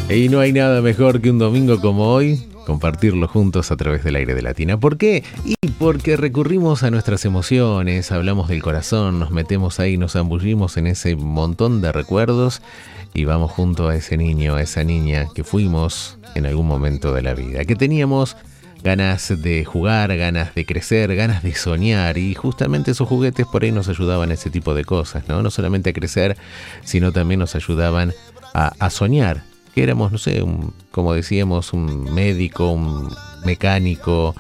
Y no hay nada mejor que un domingo como hoy, compartirlo juntos a través del aire de Latina. ¿Por qué? Y porque recurrimos a nuestras emociones, hablamos del corazón, nos metemos ahí, nos zambullimos en ese montón de recuerdos y vamos junto a ese niño, a esa niña que fuimos en algún momento de la vida, que teníamos ganas de jugar, ganas de crecer, ganas de soñar, y justamente esos juguetes por ahí nos ayudaban a ese tipo de cosas, ¿no? No solamente a crecer, sino también nos ayudaban a soñar. Que éramos, no sé, como decíamos, un médico, un mecánico,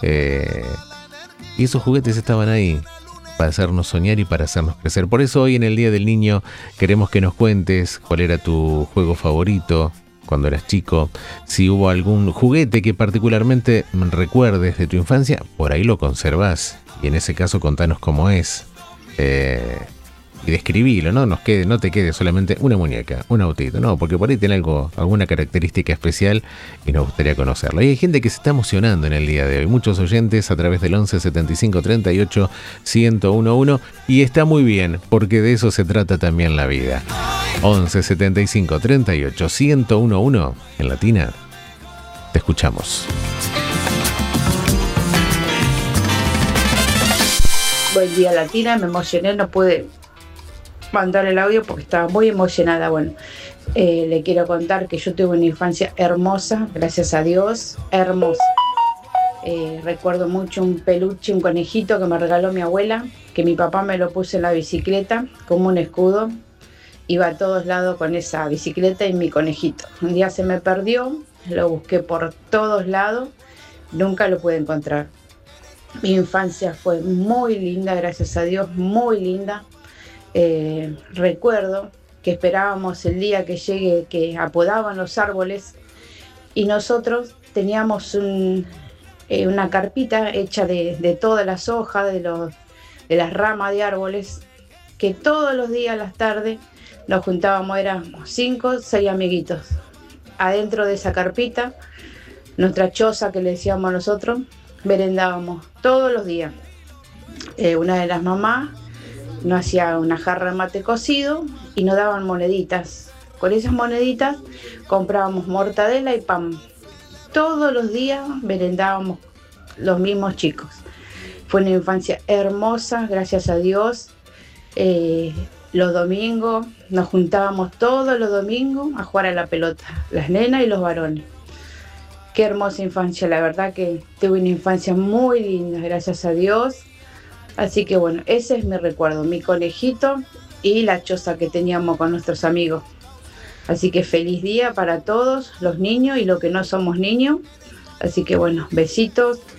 y esos juguetes estaban ahí para hacernos soñar y para hacernos crecer. Por eso hoy en el Día del Niño queremos que nos cuentes cuál era tu juego favorito cuando eras chico, si hubo algún juguete que particularmente recuerdes de tu infancia, por ahí lo conservás, y en ese caso contanos cómo es. Y describilo, ¿no? No te quede solamente una muñeca, un autito, no, porque por ahí tiene alguna característica especial y nos gustaría conocerlo. Y hay gente que se está emocionando en el día de hoy, muchos oyentes a través del 11 75 38 1011, y está muy bien, porque de eso se trata también la vida. 11 75 38 1011 en Latina. Te escuchamos. Buen día, Latina, me emocioné, no pude mandar el audio porque estaba muy emocionada. Bueno, le quiero contar que yo tuve una infancia hermosa, gracias a Dios, hermosa. Recuerdo mucho un peluche, un conejito que me regaló mi abuela, que mi papá me lo puso en la bicicleta como un escudo. Iba a todos lados con esa bicicleta y mi conejito. Un día se me perdió, lo busqué por todos lados, nunca lo pude encontrar. Mi infancia fue muy linda, gracias a Dios, muy linda. Recuerdo que esperábamos el día que llegue, que apodaban los árboles, y nosotros teníamos una carpita hecha de todas las hojas, de las ramas de árboles, que todos los días a las tardes nos juntábamos, éramos 5 o 6 amiguitos, adentro de esa carpita, nuestra choza que le decíamos nosotros, merendábamos todos los días. Una de las mamás nos hacía una jarra de mate cocido y nos daban moneditas. Con esas moneditas comprábamos mortadela y pan. Todos los días merendábamos los mismos chicos. Fue una infancia hermosa, gracias a Dios. Los domingos nos juntábamos todos los domingos a jugar a la pelota, las nenas y los varones. Qué hermosa infancia, la verdad que tuve una infancia muy linda, gracias a Dios. Así que bueno, ese es mi recuerdo, mi conejito y la choza que teníamos con nuestros amigos. Así que feliz día para todos los niños y los que no somos niños. Así que bueno, besitos.